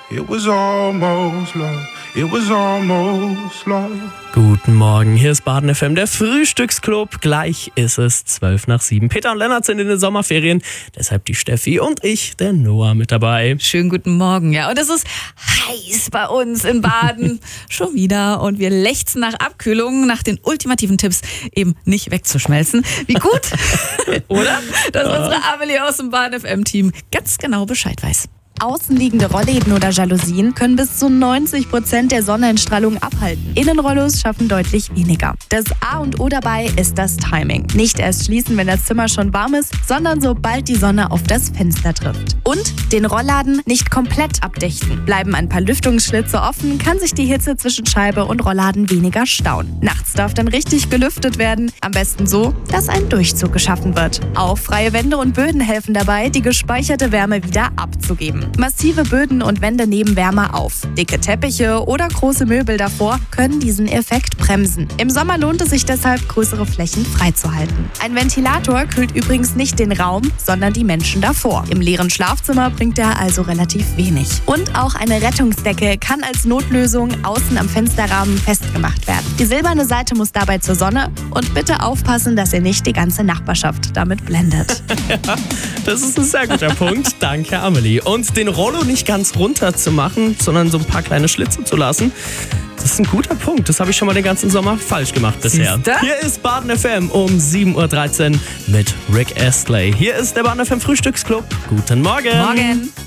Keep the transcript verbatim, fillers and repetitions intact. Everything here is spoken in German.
It was almost love. It was almost love. Guten Morgen, hier ist Baden F M, der Frühstücksclub. Gleich ist es zwölf nach sieben. Peter und Lennart sind in den Sommerferien, deshalb die Steffi und ich, der Noah, mit dabei. Schönen guten Morgen, ja. Und es ist heiß bei uns in Baden. Schon wieder. Und wir lechzen nach Abkühlung, nach den ultimativen Tipps, eben nicht wegzuschmelzen. Wie gut, Oder? dass unsere Amelie aus dem Baden F M-Team ganz genau Bescheid weiß. Außenliegende Rollläden oder Jalousien können bis zu neunzig Prozent der Sonneneinstrahlung abhalten. Innenrollos schaffen deutlich weniger. Das A und O dabei ist das Timing. Nicht erst schließen, wenn das Zimmer schon warm ist, sondern sobald die Sonne auf das Fenster trifft. Und den Rollladen nicht komplett abdichten. Bleiben ein paar Lüftungsschlitze offen, kann sich die Hitze zwischen Scheibe und Rollladen weniger stauen. Nachts darf dann richtig gelüftet werden. Am besten so, dass ein Durchzug geschaffen wird. Auch freie Wände und Böden helfen dabei, die gespeicherte Wärme wieder abzugeben. Massive Böden und Wände nehmen Wärme auf. Dicke Teppiche oder große Möbel davor können diesen Effekt bremsen. Im Sommer lohnt es sich deshalb, größere Flächen freizuhalten. Ein Ventilator kühlt übrigens nicht den Raum, sondern die Menschen davor. Im leeren Schlafzimmer bringt er also relativ wenig. Und auch eine Rettungsdecke kann als Notlösung außen am Fensterrahmen festgemacht werden. Die silberne Seite muss dabei zur Sonne und bitte aufpassen, dass ihr nicht die ganze Nachbarschaft damit blendet. Ja, das ist ein sehr guter Punkt. Danke, Amelie. Und den Rollo nicht ganz runter zu machen, sondern so ein paar kleine Schlitze zu lassen, das ist ein guter Punkt. Das habe ich schon mal den ganzen Sommer falsch gemacht bisher. Siehste? Hier ist Baden F M um sieben Uhr dreizehn mit Rick Astley. Hier ist der Baden F M Frühstücksclub. Guten Morgen. Morgen.